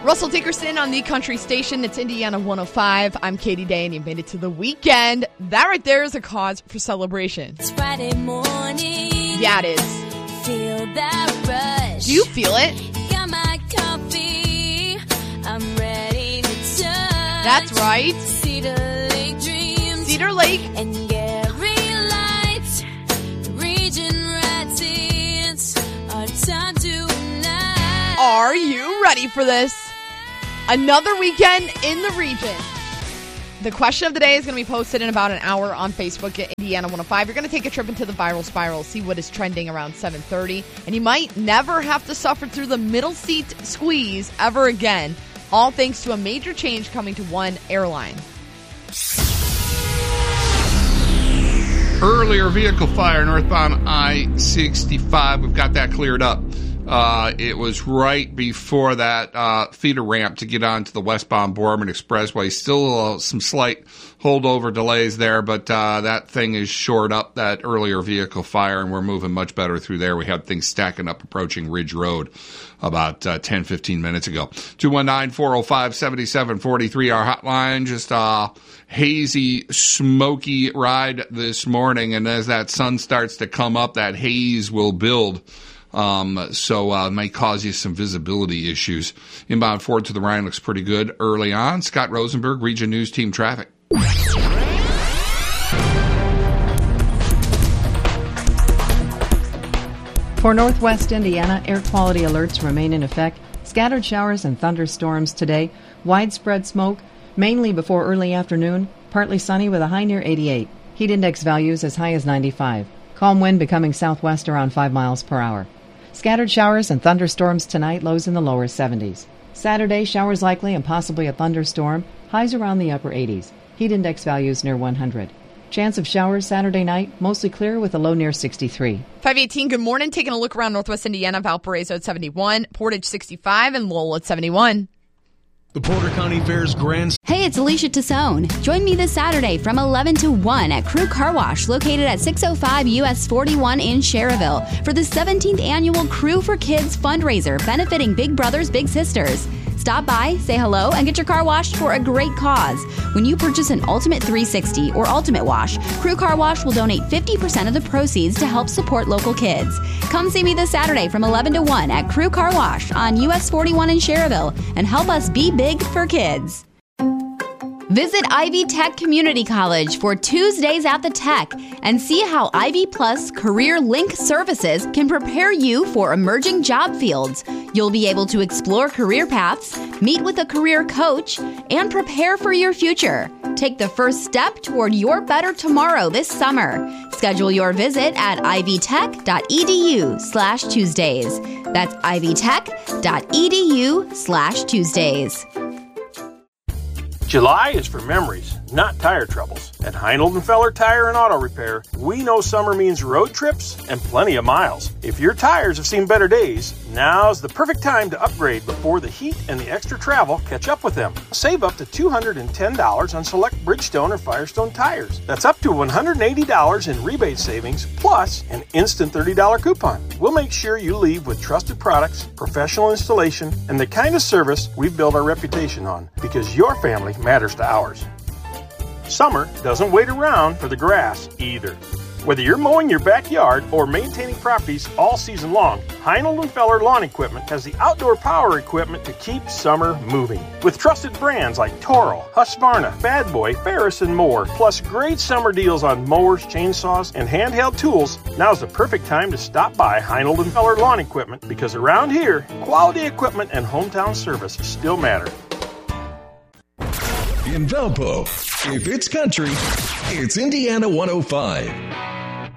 Russell Dickerson on the country station. It's Indiana 105. I'm Katie Day, and you made it to the weekend. That right there is a cause for celebration. It's Friday morning. Yeah, it is. Feel that rush. Do you feel it? Got my coffee. I'm ready to touch. That's right. Cedar Lake dreams. Cedar Lake. And Gary Lights. Region Rats. Our time to unite. Are you ready for this? Another weekend in the region. The question of the day is going to be posted in about an hour on Facebook at Indiana 105. You're going to take a trip into the viral spiral, see what is trending around 7:30, and you might never have to suffer through the middle seat squeeze ever again, all thanks to a major change coming to one airline. Earlier vehicle fire northbound I-65. We've got that cleared up. It was right before that feeder ramp to get onto the westbound Borman Expressway. Still some slight holdover delays there, but that thing is shored up, that earlier vehicle fire, and we're moving much better through there. We had things stacking up approaching Ridge Road about 10, 15 minutes ago. 219-405-7743, our hotline. Just a hazy, smoky ride this morning, and as that sun starts to come up, that haze will build. So it may cause you some visibility issues. Inbound Ford to the Rhine looks pretty good early on. Scott Rosenberg, Region News Team Traffic. For Northwest Indiana, air quality alerts remain in effect. Scattered showers and thunderstorms today. Widespread smoke, mainly before early afternoon. Partly sunny with a high near 88. Heat index values as high as 95. Calm wind becoming southwest around 5 miles per hour. Scattered showers and thunderstorms tonight, lows in the lower 70s. Saturday, showers likely and possibly a thunderstorm, highs around the upper 80s. Heat index values near 100. Chance of showers Saturday night, mostly clear with a low near 63. 518, good morning. Taking a look around Northwest Indiana, Valparaiso at 71, Portage 65, and Lowell at 71. The Porter County Fair's Grand... Hey, it's Alicia Tassone. Join me this Saturday from 11 to 1 at Crew Car Wash, located at 605 US 41 in Cherryville, for the 17th annual Crew for Kids fundraiser benefiting Big Brothers Big Sisters. Stop by, say hello, and get your car washed for a great cause. When you purchase an Ultimate 360 or Ultimate Wash, Crew Car Wash will donate 50% of the proceeds to help support local kids. Come see me this Saturday from 11 to 1 at Crew Car Wash on US 41 in Cherryville and help us be big for kids. Visit Ivy Tech Community College for Tuesdays at the Tech and see how Ivy Plus Career Link services can prepare you for emerging job fields. You'll be able to explore career paths, meet with a career coach, and prepare for your future. Take the first step toward your better tomorrow this summer. Schedule your visit at ivytech.edu/Tuesdays. That's ivytech.edu/Tuesdays. July is for memories, not tire troubles. At Heinold & Feller Tire and Auto Repair, we know summer means road trips and plenty of miles. If your tires have seen better days, now's the perfect time to upgrade before the heat and the extra travel catch up with them. Save up to $210 on select Bridgestone or Firestone tires. That's up to $180 in rebate savings, plus an instant $30 coupon. We'll make sure you leave with trusted products, professional installation, and the kind of service we've built our reputation on, because your family matters to ours. Summer doesn't wait around for the grass either. Whether you're mowing your backyard or maintaining properties all season long, Heinold & Feller Lawn Equipment has the outdoor power equipment to keep summer moving. With trusted brands like Toro, Husqvarna, Bad Boy, Ferris, and more, plus great summer deals on mowers, chainsaws, and handheld tools, now's the perfect time to stop by Heinold & Feller Lawn Equipment, because around here, quality equipment and hometown service still matter. In Valpo, if it's country, it's Indiana 105.